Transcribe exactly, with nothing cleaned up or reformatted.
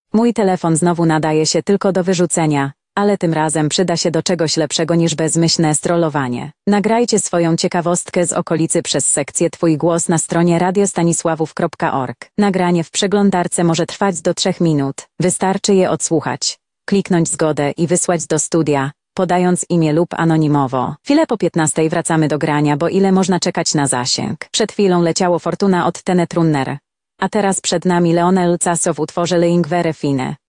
Mój telefon znowu nadaje się tylko do wyrzucenia, ale tym razem przyda się do czegoś lepszego niż bezmyślne strollowanie. Nagrajcie swoją ciekawostkę z okolicy przez sekcję Twój głos na stronie radiostanisławów kropka org. Nagranie w przeglądarce może trwać do trzech minut. Wystarczy je odsłuchać, kliknąć zgodę i wysłać do studia, podając imię lub anonimowo. Chwilę po piętnastej wracamy do grania, bo ile można czekać na zasięg. Przed chwilą leciało Fortuna od Tenetrunner. A teraz przed nami Leonel Caso w utworze L'Ingvere Fine.